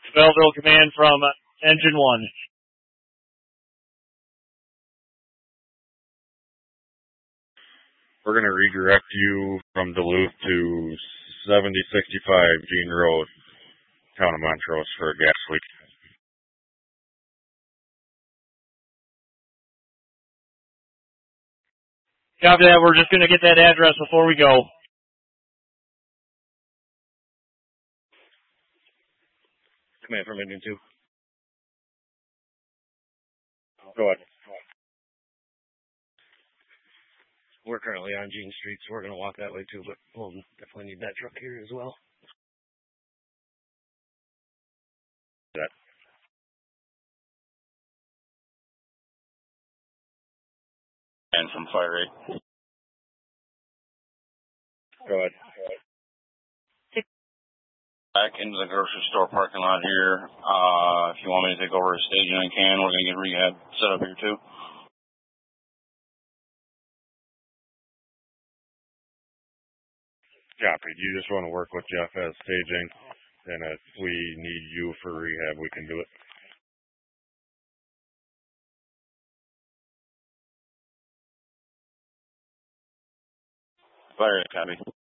Belleville Command from Engine 1. We're going to redirect you from Duluth to 7065 Gene Road, town of Montrose, for a gas leak. Copy that. We're just going to get that address before we go. Command from Engine 2. Go ahead. We're currently on Gene Street, so we're going to walk that way too, but we'll definitely need that truck here as well. That. And from Fire 8. Go ahead. Back into the grocery store parking lot here. If you want me to take over a staging, I can. We're going to get rehab set up here too. Copy. You just want to work with Jeff as staging, and if we need you for rehab, we can do it. Fire 8, copy.